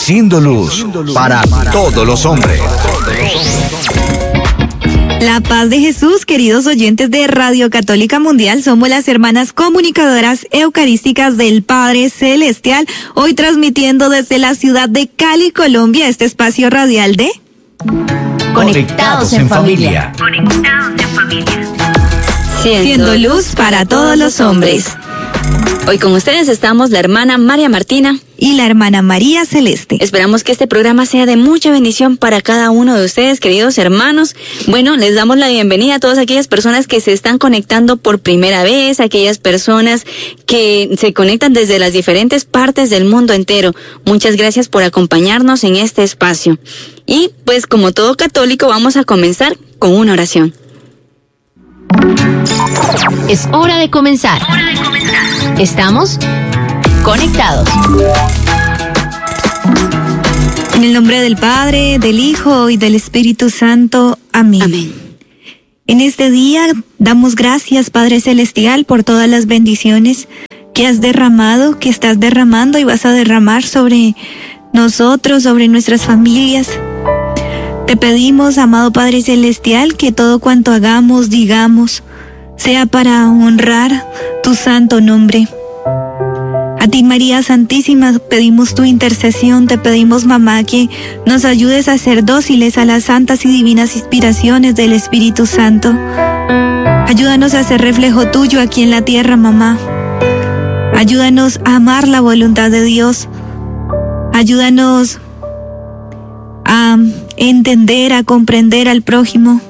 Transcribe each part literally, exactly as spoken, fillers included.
siendo luz para todos los hombres. La paz de Jesús, queridos oyentes de Radio Católica Mundial, somos las hermanas comunicadoras eucarísticas del Padre Celestial, hoy transmitiendo desde la ciudad de Cali, Colombia, este espacio radial de Conectados en Familia. Conectados en Familia. Siendo luz para todos los hombres. Hoy con ustedes estamos la hermana María Martina y la hermana María Celeste. Esperamos que este programa sea de mucha bendición para cada uno de ustedes, queridos hermanos. Bueno, les damos la bienvenida a todas aquellas personas que se están conectando por primera vez, aquellas personas que se conectan desde las diferentes partes del mundo entero. Muchas gracias por acompañarnos en este espacio. Y pues como todo católico vamos a comenzar con una oración. Es hora de comenzar. Estamos conectados. En el nombre del Padre, del Hijo y del Espíritu Santo. Amén. Amén. En este día damos gracias, Padre Celestial, por todas las bendiciones que has derramado, que estás derramando y vas a derramar sobre nosotros, sobre nuestras familias. Te pedimos, amado Padre Celestial, que todo cuanto hagamos, digamos, sea para honrar tu santo nombre. A ti, María Santísima, pedimos tu intercesión, te pedimos, mamá, que nos ayudes a ser dóciles a las santas y divinas inspiraciones del Espíritu Santo. Ayúdanos a ser reflejo tuyo aquí en la tierra, mamá. Ayúdanos a amar la voluntad de Dios. Ayúdanos a entender, a comprender al prójimo.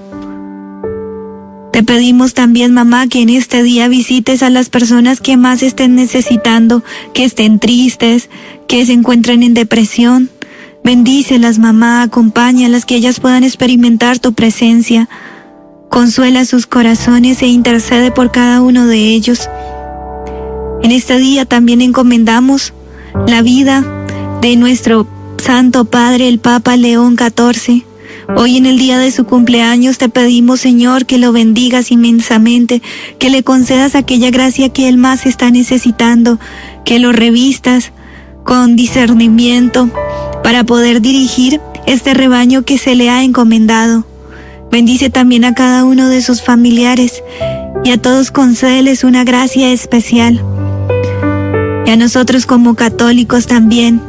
Te pedimos también, mamá, que en este día visites a las personas que más estén necesitando, que estén tristes, que se encuentren en depresión. Bendícelas, mamá, acompáñalas, que ellas puedan experimentar tu presencia. Consuela sus corazones e intercede por cada uno de ellos. En este día también encomendamos la vida de nuestro Santo Padre, el Papa León catorce. Hoy en el día de su cumpleaños te pedimos, Señor, que lo bendigas inmensamente, que le concedas aquella gracia que él más está necesitando, que lo revistas con discernimiento para poder dirigir este rebaño que se le ha encomendado. Bendice también a cada uno de sus familiares y a todos concédeles una gracia especial. Y a nosotros como católicos también,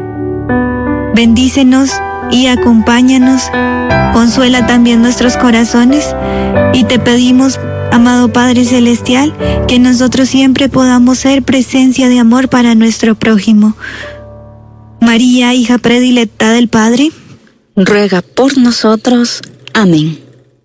bendícenos y acompáñanos, consuela también nuestros corazones y te pedimos, amado Padre Celestial, que nosotros siempre podamos ser presencia de amor para nuestro prójimo. María, hija predilecta del Padre, ruega por nosotros. Amén.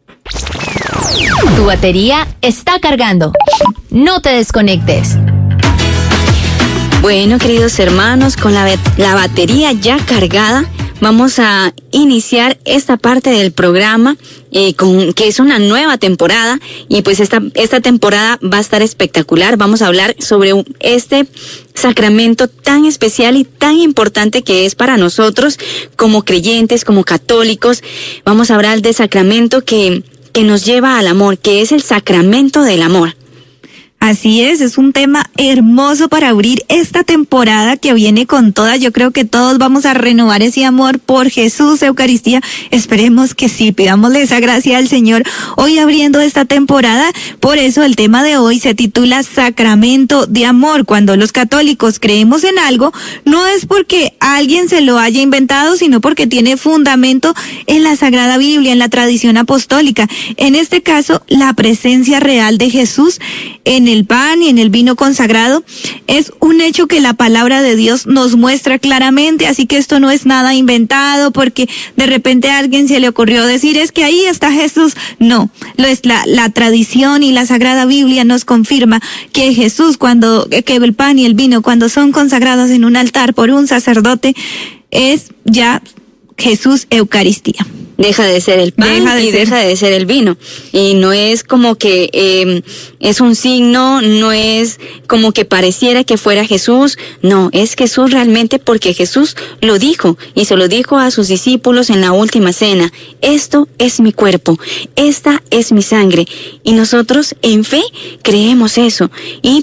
Tu batería está cargando. No te desconectes. Bueno, queridos hermanos, con la, la batería ya cargada, vamos a iniciar esta parte del programa, eh, con, que es una nueva temporada, y pues esta, esta temporada va a estar espectacular. Vamos a hablar sobre este sacramento tan especial y tan importante que es para nosotros como creyentes, como católicos. Vamos a hablar del sacramento que, que nos lleva al amor, que es el sacramento del amor. Así es, es un tema hermoso para abrir esta temporada que viene con toda. Yo creo que todos vamos a renovar ese amor por Jesús, Eucaristía. Esperemos que sí, pidámosle esa gracia al Señor hoy abriendo esta temporada. Por eso el tema de hoy se titula Sacramento de Amor. Cuando los católicos creemos en algo, no es porque alguien se lo haya inventado, sino porque tiene fundamento en la Sagrada Biblia, en la tradición apostólica. En este caso, la presencia real de Jesús en el pan y en el vino consagrado es un hecho que la palabra de Dios nos muestra claramente, así que esto no es nada inventado porque de repente a alguien se le ocurrió decir es que ahí está Jesús. No, lo es la, la tradición y la Sagrada Biblia nos confirma que Jesús, cuando, que el pan y el vino, cuando son consagrados en un altar por un sacerdote, es ya Jesús Eucaristía. Deja de ser el pan deja de y ser. deja de ser el vino. Y no es como que eh, es un signo, no es como que pareciera que fuera Jesús. No, es Jesús realmente porque Jesús lo dijo y se lo dijo a sus discípulos en la última cena. Esto es mi cuerpo, esta es mi sangre. Y nosotros en fe creemos eso. Y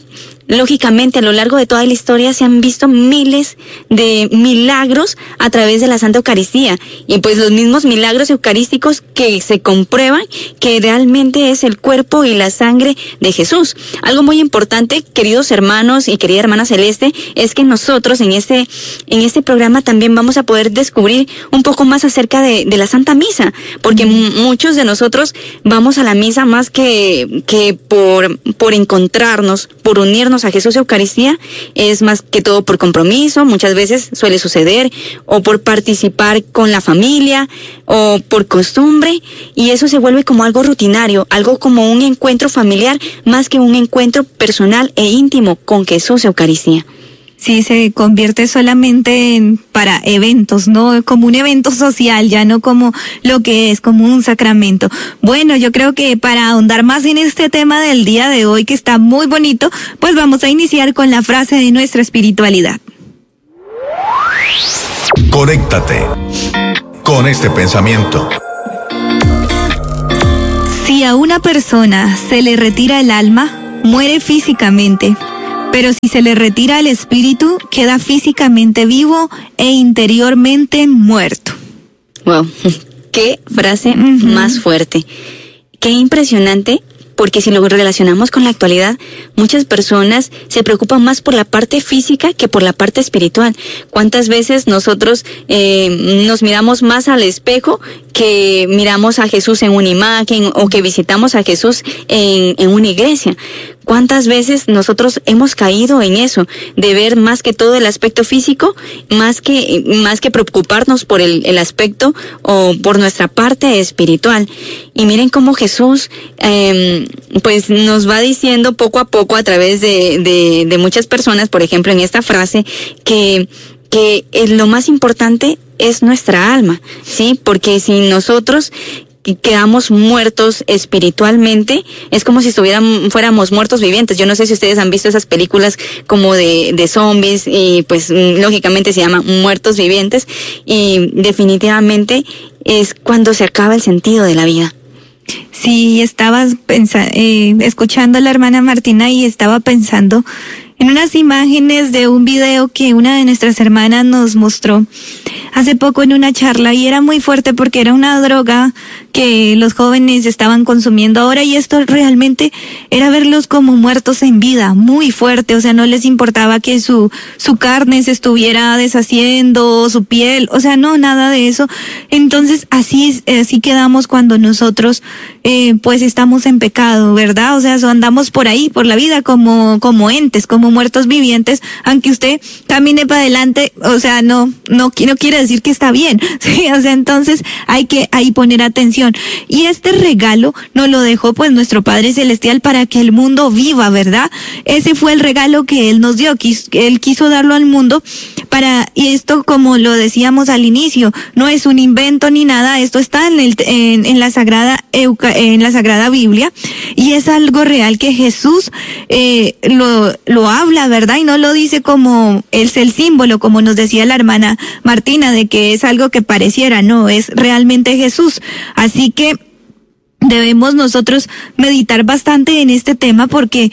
lógicamente a lo largo de toda la historia se han visto miles de milagros a través de la Santa Eucaristía, y pues los mismos milagros eucarísticos que se comprueban que realmente es el cuerpo y la sangre de Jesús. Algo muy importante, queridos hermanos y querida hermana Celeste, es que nosotros en este en este programa también vamos a poder descubrir un poco más acerca de, de la Santa Misa, porque mm. muchos de nosotros vamos a la misa más que, que por, por encontrarnos, por unirnos a Jesús Eucaristía, es más que todo por compromiso, muchas veces suele suceder, o por participar con la familia, o por costumbre, y eso se vuelve como algo rutinario, algo como un encuentro familiar, más que un encuentro personal e íntimo con Jesús Eucaristía. Sí, se convierte solamente en para eventos, ¿no? Como un evento social, ya no como lo que es, como un sacramento. Bueno, yo creo que para ahondar más en este tema del día de hoy, que está muy bonito, pues vamos a iniciar con la frase de nuestra espiritualidad. Conéctate con este pensamiento. Si a una persona se le retira el alma, muere físicamente. Pero si se le retira el espíritu, queda físicamente vivo e interiormente muerto. Wow, qué frase uh-huh. más fuerte. Qué impresionante, porque si lo relacionamos con la actualidad, muchas personas se preocupan más por la parte física que por la parte espiritual. ¿Cuántas veces nosotros eh, nos miramos más al espejo que miramos a Jesús en una imagen o que visitamos a Jesús en, en una iglesia? ¿Cuántas veces nosotros hemos caído en eso, de ver más que todo el aspecto físico, más que más que preocuparnos por el, el aspecto o por nuestra parte espiritual? Y miren cómo Jesús eh, pues nos va diciendo poco a poco a través de, de, de muchas personas, por ejemplo en esta frase, que, que lo más importante es nuestra alma, ¿sí? Porque si nosotros quedamos muertos espiritualmente, es como si estuviéramos, fuéramos muertos vivientes. Yo no sé si ustedes han visto esas películas como de, de zombies, y pues lógicamente se llaman muertos vivientes, y definitivamente es cuando se acaba el sentido de la vida. Sí, estabas pensa- eh, escuchando a la hermana Martina y estaba pensando en unas imágenes de un video que una de nuestras hermanas nos mostró hace poco en una charla, y era muy fuerte porque era una droga que los jóvenes estaban consumiendo ahora, y esto realmente era verlos como muertos en vida, muy fuerte. O sea, no les importaba que su su carne se estuviera deshaciendo, su piel, o sea, no, nada de eso. Entonces, así así quedamos cuando nosotros eh, pues estamos en pecado, ¿verdad? O sea, andamos por ahí, por la vida como como entes, como muertos vivientes, aunque usted camine para adelante, o sea, no no, no quiere decir que está bien, ¿sí? O sea, entonces hay que ahí poner atención. Y este regalo nos lo dejó pues nuestro Padre Celestial para que el mundo viva, ¿verdad? Ese fue el regalo que Él nos dio, quis, Él quiso darlo al mundo para, y esto, como lo decíamos al inicio, no es un invento ni nada, esto está en el, en, en la Sagrada Euca, en la Sagrada Biblia, y es algo real que Jesús eh, lo, lo habla, ¿verdad? Y no lo dice como es el símbolo, como nos decía la hermana Martina, de que es algo que pareciera, no, es realmente Jesús. Así que debemos nosotros meditar bastante en este tema, porque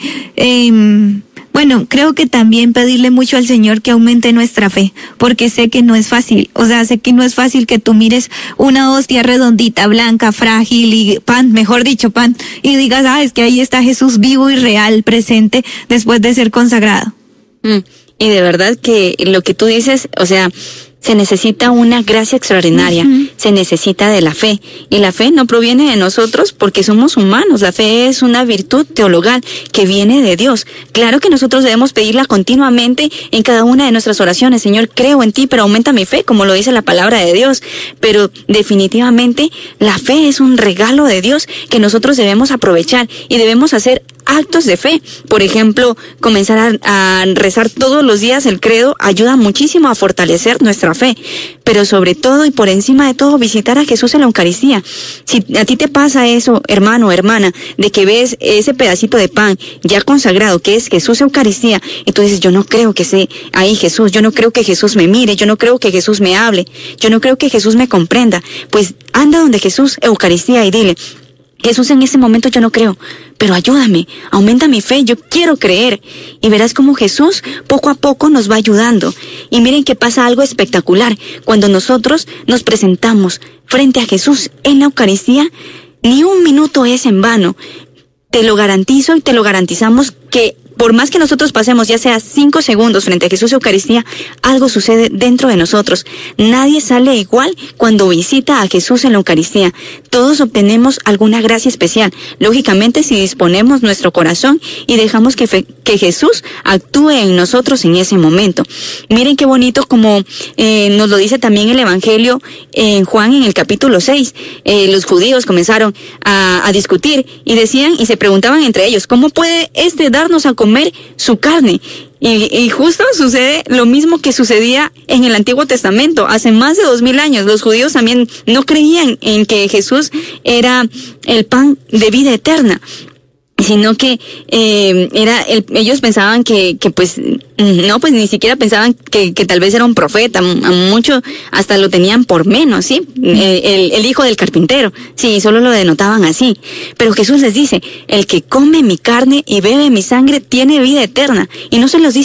eh, bueno, creo que también pedirle mucho al Señor que aumente nuestra fe, porque sé que no es fácil. O sea, sé que no es fácil que tú mires una hostia redondita, blanca, frágil, y pan, mejor dicho, pan, y digas, ah, es que ahí está Jesús vivo y real, presente, después de ser consagrado. Mm, y de verdad que lo que tú dices, o sea, se necesita una gracia extraordinaria, uh-huh. se necesita de la fe, y la fe no proviene de nosotros porque somos humanos. La fe es una virtud teologal que viene de Dios. Claro que nosotros debemos pedirla continuamente en cada una de nuestras oraciones. Señor, creo en ti, pero aumenta mi fe, como lo dice la palabra de Dios. Pero definitivamente la fe es un regalo de Dios que nosotros debemos aprovechar y debemos hacer actos de fe. Por ejemplo, comenzar a, a rezar todos los días el credo ayuda muchísimo a fortalecer nuestra fe, pero sobre todo y por encima de todo, visitar a Jesús en la Eucaristía. Si a ti te pasa eso, hermano o hermana, de que ves ese pedacito de pan ya consagrado, que es Jesús Eucaristía, y tú dices, yo no creo que sea ahí Jesús, yo no creo que Jesús me mire, yo no creo que Jesús me hable, yo no creo que Jesús me comprenda, pues anda donde Jesús Eucaristía y dile, Jesús, en ese momento yo no creo, pero ayúdame, aumenta mi fe, yo quiero creer. Y verás cómo Jesús poco a poco nos va ayudando. Y miren que pasa algo espectacular. Cuando nosotros nos presentamos frente a Jesús en la Eucaristía, ni un minuto es en vano. Te lo garantizo y te lo garantizamos que por más que nosotros pasemos ya sea cinco segundos frente a Jesús Eucaristía, algo sucede dentro de nosotros. Nadie sale igual cuando visita a Jesús en la Eucaristía. Todos obtenemos alguna gracia especial. Lógicamente, si disponemos nuestro corazón y dejamos que, fe, que Jesús actúe en nosotros en ese momento. Miren qué bonito como eh, nos lo dice también el Evangelio en Juan en el capítulo seis. Eh, los judíos comenzaron a, a discutir y decían y se preguntaban entre ellos, ¿cómo puede este darnos a comer comer su carne? Y, y justo sucede lo mismo que sucedía en el Antiguo Testamento. Hace más de dos mil años los judíos también no creían en que Jesús era el pan de vida eterna, sino que eh, era el, ellos pensaban que, que pues, no, pues ni siquiera pensaban que, que tal vez era un profeta, mucho hasta lo tenían por menos, ¿sí? El, el, el hijo del carpintero, sí, solo lo denotaban así. Pero Jesús les dice, el que come mi carne y bebe mi sangre tiene vida eterna. Y no se los dice